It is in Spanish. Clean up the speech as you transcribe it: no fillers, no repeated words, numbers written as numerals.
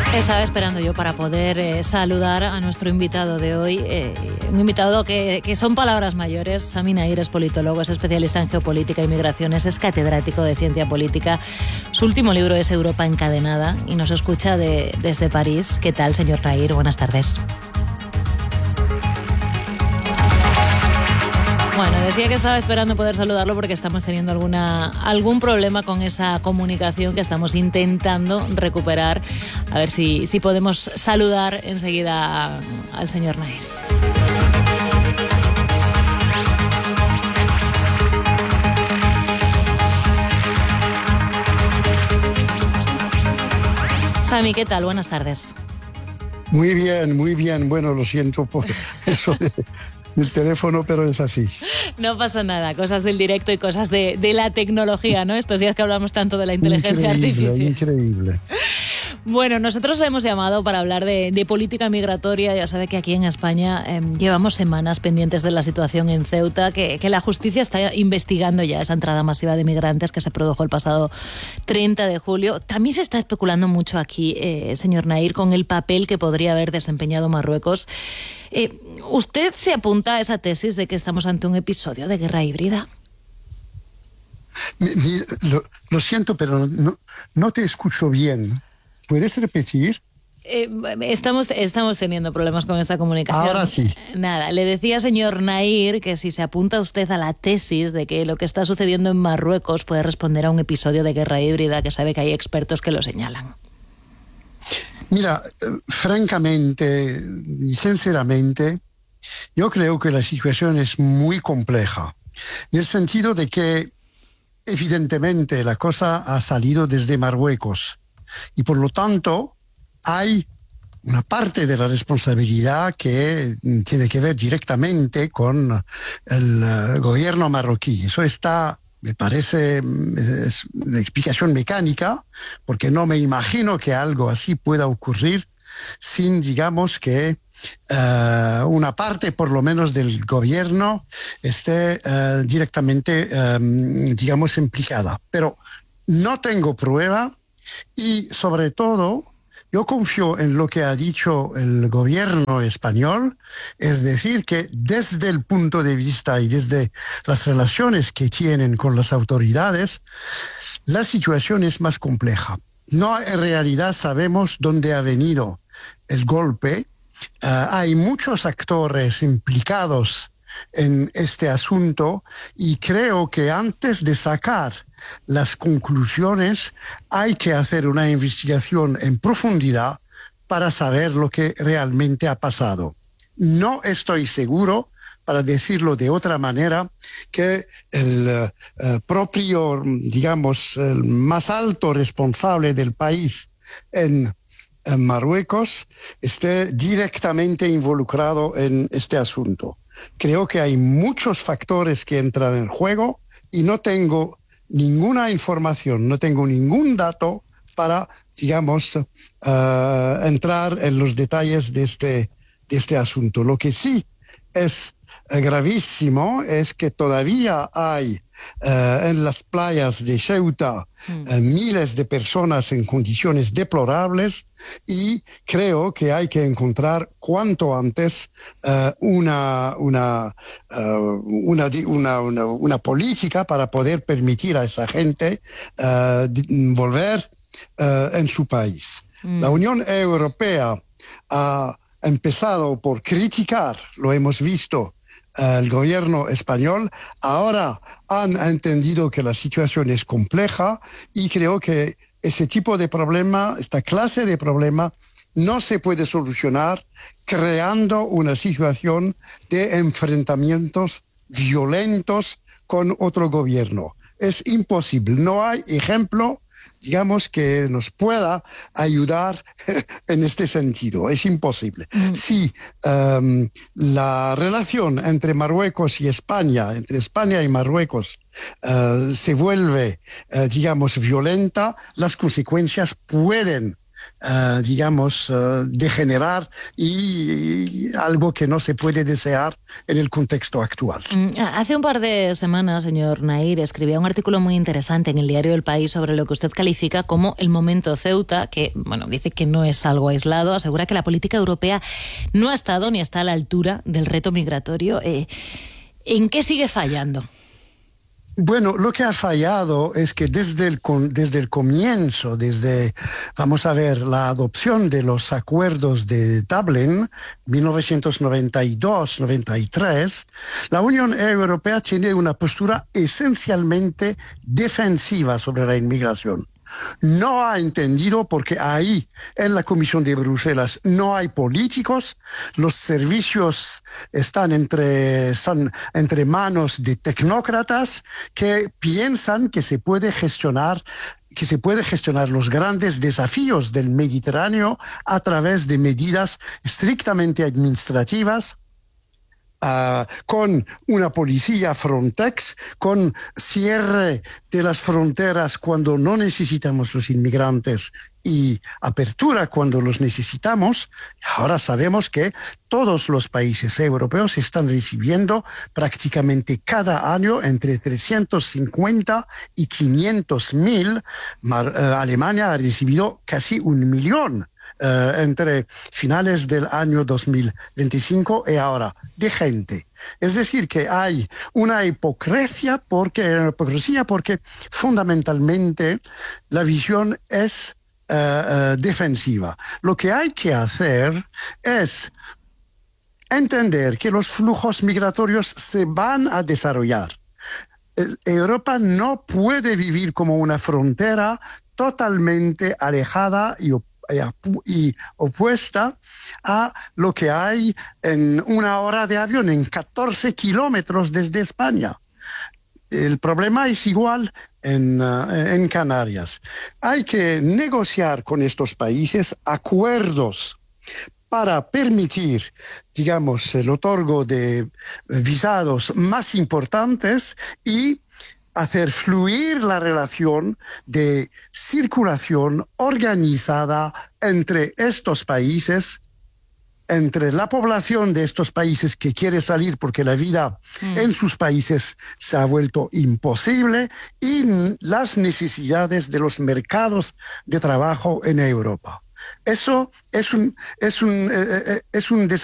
Estaba esperando yo para poder saludar a nuestro invitado de hoy, un invitado que son palabras mayores. Sami Nair es politólogo, es especialista en geopolítica y migraciones, es catedrático de ciencia política. Su último libro es Europa encadenada y nos escucha desde París. ¿Qué tal, señor Nair? Buenas tardes. Bueno, decía que estaba esperando poder saludarlo porque estamos teniendo algún problema con esa comunicación que estamos intentando recuperar. A ver si podemos saludar enseguida al señor Nair. Sami, ¿qué tal? Buenas tardes. Muy bien, muy bien. Bueno, lo siento por eso del teléfono, pero es así. No pasa nada, cosas del directo y cosas de la tecnología, ¿no? Estos días que hablamos tanto de la inteligencia artificial. Increíble. Bueno, nosotros le hemos llamado para hablar de política migratoria. Ya sabe que aquí en España llevamos semanas pendientes de la situación en Ceuta, que la justicia está investigando ya esa entrada masiva de migrantes que se produjo el pasado 30 de julio. También se está especulando mucho aquí, señor Nair, con el papel que podría haber desempeñado Marruecos. ¿Usted se apunta a esa tesis de que estamos ante un episodio de guerra híbrida? Lo siento, pero no te escucho bien. ¿Puedes repetir? Estamos teniendo problemas con esta comunicación. Ahora sí. Nada, le decía, señor Nair, que si se apunta usted a la tesis de que lo que está sucediendo en Marruecos puede responder a un episodio de guerra híbrida, que sabe que hay expertos que lo señalan. Mira, francamente y sinceramente, yo creo que la situación es muy compleja, en el sentido de que evidentemente la cosa ha salido desde Marruecos y por lo tanto hay una parte de la responsabilidad que tiene que ver directamente con el gobierno marroquí. Eso está, me parece, es una explicación mecánica, porque no me imagino que algo así pueda ocurrir sin, digamos, que una parte, por lo menos, del gobierno esté directamente, digamos, implicada. Pero no tengo prueba y, sobre todo, yo confío en lo que ha dicho el gobierno español, es decir, que desde el punto de vista y desde las relaciones que tienen con las autoridades, la situación es más compleja. No, en realidad sabemos dónde ha venido el golpe. Hay muchos actores implicados en este asunto y creo que antes de sacar las conclusiones hay que hacer una investigación en profundidad para saber lo que realmente ha pasado. No estoy seguro, para decirlo de otra manera, que el propio, digamos, el más alto responsable del país en Marruecos esté directamente involucrado en este asunto. Creo que hay muchos factores que entran en juego y no tengo ninguna información, no tengo ningún dato para, digamos, entrar en los detalles de este asunto. Lo que sí es gravísimo es que todavía hay en las playas de Ceuta miles de personas en condiciones deplorables y creo que hay que encontrar cuanto antes una política para poder permitir a esa gente volver en su país. La Unión Europea ha empezado por criticar, lo hemos visto, el gobierno español. Ahora han entendido que la situación es compleja y creo que ese tipo de problema, esta clase de problema, no se puede solucionar creando una situación de enfrentamientos violentos con otro gobierno. Es imposible. No hay ejemplo, digamos, que nos pueda ayudar en este sentido. Es imposible. Si la relación entre Marruecos y España, entre España y Marruecos, se vuelve, digamos, violenta, las consecuencias pueden digamos, degenerar y algo que no se puede desear en el contexto actual. Hace un par de semanas, señor Nair, escribía un artículo muy interesante en el diario El País sobre lo que usted califica como el momento Ceuta, que, bueno, dice que no es algo aislado, asegura que la política europea no ha estado ni está a la altura del reto migratorio. ¿En qué sigue fallando? Bueno, lo que ha fallado es que desde el comienzo, vamos a ver, la adopción de los acuerdos de Dublin, 1992-93, la Unión Europea tiene una postura esencialmente defensiva sobre la inmigración. No ha entendido porque ahí, en la Comisión de Bruselas, no hay políticos, los servicios están entre manos de tecnócratas que piensan que se puede gestionar los grandes desafíos del Mediterráneo a través de medidas estrictamente administrativas, con una policía Frontex, con cierre de las fronteras cuando no necesitamos los inmigrantes y apertura cuando los necesitamos. Ahora sabemos que todos los países europeos están recibiendo prácticamente cada año entre 350 y 500.000. Alemania ha recibido casi 1 millón entre finales del año 2025 y ahora de gente. Es decir, que hay una hipocresía porque fundamentalmente la visión es defensiva. Lo que hay que hacer es entender que los flujos migratorios se van a desarrollar. Europa no puede vivir como una frontera totalmente alejada y opuesta a lo que hay en 1 hora de avión, en 14 kilómetros desde España. El problema es igual en Canarias. Hay que negociar con estos países acuerdos para permitir, digamos, el otorgo de visados más importantes y hacer fluir la relación de circulación organizada entre estos países, entre la población de estos países que quiere salir porque la vida en sus países se ha vuelto imposible, y las necesidades de los mercados de trabajo en Europa. Eso es un